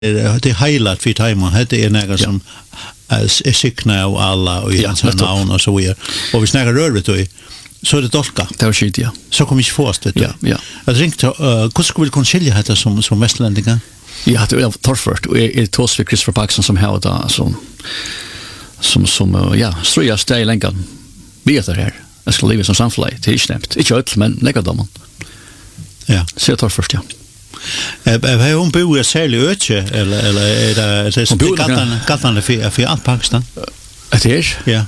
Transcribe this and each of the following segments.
det heilat för tajma. Det är något som är sikna av alla och i hans namn och så vidare. Och vi snackar rörligt då så är det dolka. Det var skit, ja. Så kommer inte fast vet du. Ja. Jag tänkte hur skulle vi kunna skilja det som västlänningar? Ja, det är torrfört och är tås för Christopher Paxson som har det som ja, ströja steg länge. Vet det här. Jag ska leva som samfällig. Det är inte snäppt. Inte öll, men lägga dem. Ja. Så jag tar först, ja. Har hon bor i särlig ötje eller är det gattande för allt Pakistan? Det är? Ja.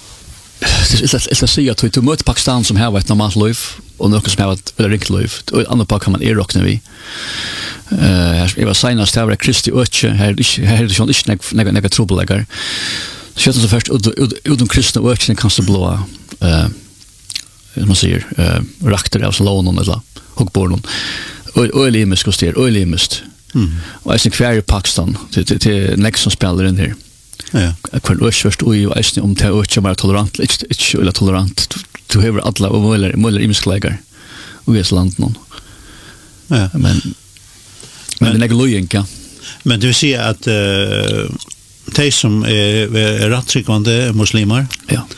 Det är säga att du möter Pakistan som har ett normalt liv och något som har ett riktigt liv. Och andra på kan man erokna vi. Jag var senast här var Kristi ötje. Här är det ju inte några trubbelläggar. Så jag så först utom kristna ötje kan så blåa man säger rakter av salon eller huggborn ölimus kostar ölimus. Och jag ser kvar i Pakistan till next som spelar in här. Ja. Kvar först och ju är om det är bara tolerant inte tolerant du har alla och möller imusklägar och är land någon. Ja. Men det är lojenka. Men det vill säga att de som är rättsikvande muslimer. Ja.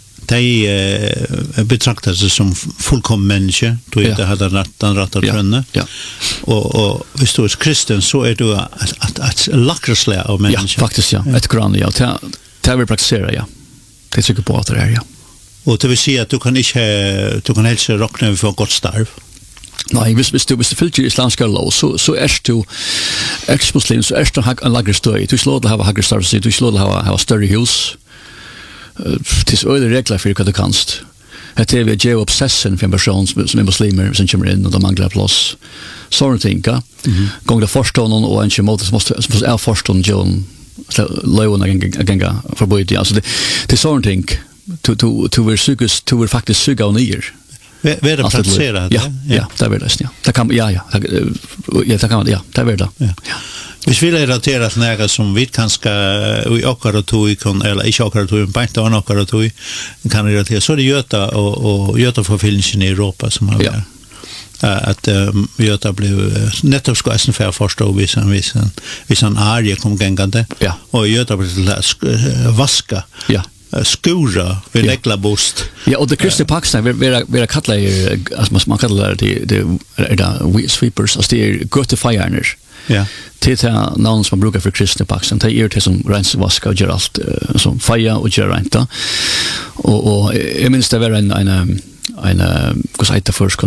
De betraktar sig som fullkommen människa då inte hade den rätta trönne. Ja. Och hvis du är kristen så är du att lakrasle av människa. Ja, faktiskt ja. Ett grann ja. Det vill praktisera ja. Det tycker på att det är ja. Och det vill säga att du kan helst räkna för gott starv. Nej, hvis du fyllt i islamska lov så är du ex-muslim så är du en lagerstöj. Du slår det ha hagerstarv du slår det ha större hus. Det är öde regler för vad du kanst. Det är vi geo obsession för en person som är muslimer som kommer in och de manglar plats. Sånt tänka. Gång det första och en kemot måste är första John Leon aganga förbud. Alltså det är sånt tänk. Du vill sugas du vill faktiskt suga och ner. Är det praktiserat? Ja, det är det ja. Det kan ja, det kan ja, det är det. Ja. Hvis vi relaterar till något som vi kanske i åkaratoi eller inte åkaratoi men inte åkaratoi kan relatera så är det Göta och Göta förfyllningen i Europa som har varit. Att Göta blev nettopp ska SNF förstå visan arje kom gängande och Göta blev till vaska. Ja. Skura vid läglabost. Ja, och det kristna Pakistan vi kallar alltså man kallar det sweepers alltså det är götefajärner. Ja. Det är någon som brukar för kristna Pakistan. Det är det som rens vaska och gör allt som faja och gör renta. Och jag minns det var en vad heter först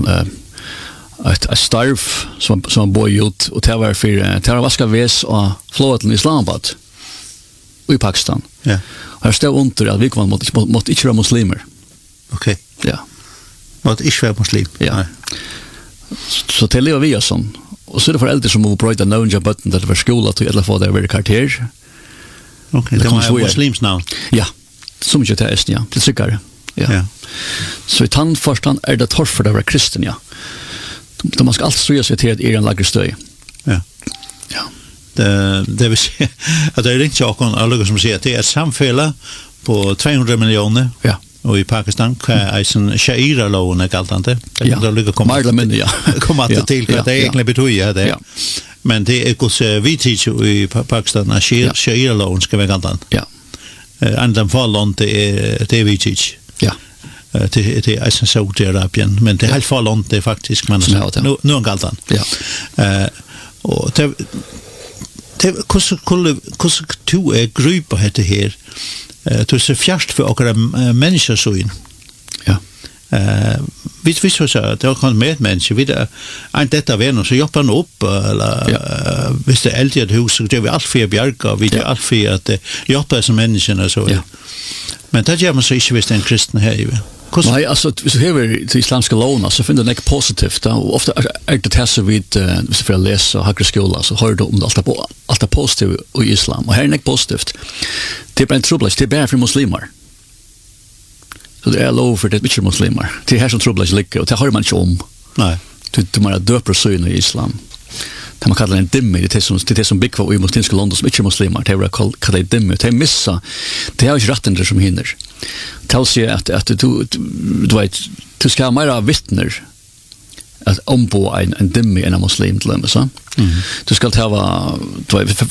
ett starv som boy ut och det var för det var vaska väs och floden i Islamabad i Pakistan. Ja. Här stod under att vi måste inte vara muslimer. Okej. Ja. Måste inte vara muslim. Ja. Nej. Så det lever vi sån. Och så är det föräldrar som har bröjt någon jobbatten att det var skola till alla få där över kvarter. Okej, det var muslims namn. Ja, som inte är ja. Det tycker ja. Så i tandförstan är det torr för det var kristen, ja. De måste alltid stryga sig till att en lagerstöj. Ja. Ja. Det vill säga att det är inte jag alla som säger att det är ett samfälle på 200 miljoner. Ja. Och i Pakistan är en sharia-loven galtande. Ja, komma till vad det egentligen betyder det. Men det är också vi teacher i Pakistan att sharia-loven ska vara galtande. Ja. Andra fall det är vi teacher. Ja. Det är en Saudiarabien, men det är helt fall det är faktiskt man nu en galtande. Ja. Och det hur du är grupper heter här. Du ser fjärst för åkara människosyn. Ja. Vi så att det kan med människor vidare. Inte detta vänner så jobbar man upp eller visst det äldre ett hus så det är vi allt för bjärka vi gör allt för att jobba som människorna så. Ja. Men det gör man så inte visst en kristen här ju. Nej, alltså så här till islamska låna så finner det positivt och ofta är det här så vid så för att läsa och högre skola så har du om allt positivt i islam och här är det positivt. Det är bara en trubbel, det är bara för muslimer. Så det är lov för det inte muslimer. Det är här som trubbel ligger och det har man inte om. Nej. Du menar döper syn i islam. Det man kallar en dimmi, det är som bygger i muslimska London som inte muslimer. Det är kallar det dimmi. Det är missa. Det är ju rätten som hinner. Det är att du vet, du ska ha mera vittner att ombo en dimmi en muslim till dem så. Du ska ta